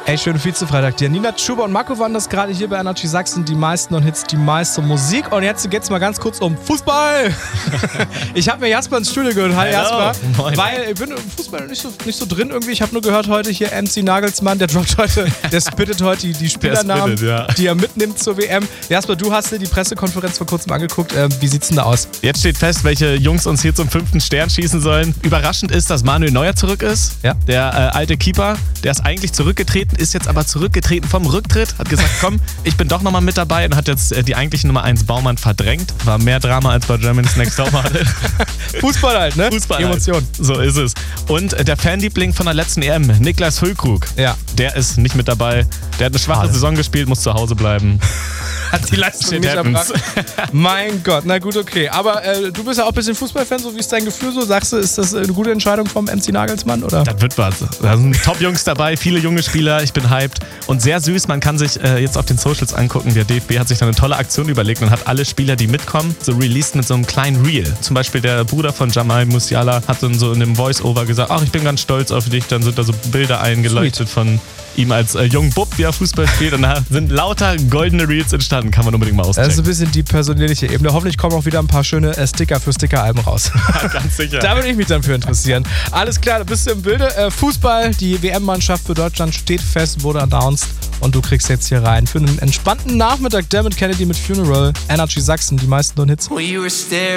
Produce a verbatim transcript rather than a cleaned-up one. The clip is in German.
Ey, schönen Vize-Freitag dir. Nina Chuba und Marco waren das gerade hier bei Energy Sachsen. Die meisten und Hits, die meiste Musik. Und jetzt geht's mal ganz kurz um Fußball. Ich habe mir Jasper ins Studio gehört. Hi Hello. Jasper. Moin. Weil ich bin im Fußball nicht so, nicht so drin irgendwie. Ich habe nur gehört heute hier M C Nagelsmann, der droppt heute, der spittet heute die, die Spielernamen, spittet, ja. die er mitnimmt zur W M. Jasper, du hast dir die Pressekonferenz vor kurzem angeguckt. Ähm, wie sieht's denn da aus? Jetzt steht fest, welche Jungs uns hier zum fünften Stern schießen sollen. Überraschend ist, dass Manuel Neuer zurück ist. Ja. Der äh, alte Keeper, der ist eigentlich zurückgetreten, ist jetzt aber zurückgetreten vom Rücktritt. Hat gesagt, komm, ich bin doch nochmal mit dabei und hat jetzt äh, die eigentliche Nummer eins Baumann verdrängt. War mehr Drama als bei Germany's Next Topmodel. Fußball halt, ne? Fußball Emotion. Halt. So ist es. Und äh, der Fanliebling von der letzten E M, Niklas Füllkrug, Ja. der ist nicht mit dabei. Der hat eine schwache Schade. Saison gespielt, muss zu Hause bleiben. Hat die Leistung Shit nicht happens. erbracht. Mein Gott, na gut, okay. Aber äh, du bist ja auch ein bisschen Fußballfan, so wie ist dein Gefühl so? Sagst du, ist das eine gute Entscheidung vom M C Nagelsmann, oder? Das wird was. Da sind Top-Jungs dabei, viele junge Spieler. Ich bin hyped. Und sehr süß, man kann sich äh, jetzt auf den Socials angucken. Der D F B hat sich da eine tolle Aktion überlegt und hat alle Spieler, die mitkommen, so released mit so einem kleinen Reel. Zum Beispiel der Bruder von Jamal Musiala hat dann so in dem Voice-Over gesagt, ach, ich bin ganz stolz auf dich. Dann sind da so Bilder eingeleuchtet von ihm als äh, jungen Bub, wie er Fußball spielt. Und da sind lauter goldene Reels entstanden. Kann man unbedingt mal auschecken. Das ist ein bisschen die persönliche Ebene. Hoffentlich kommen auch wieder ein paar schöne äh, Sticker für Sticker-Alben raus. Ganz sicher. Da würde ich mich dann für interessieren. Alles klar, da bist du im Bilde. Äh, Fußball, die W M-Mannschaft für Deutschland steht fest, wurde announced. Und du kriegst jetzt hier rein für einen entspannten Nachmittag Dermot Kennedy mit Funeral, Energy Sachsen, die meisten und Hits.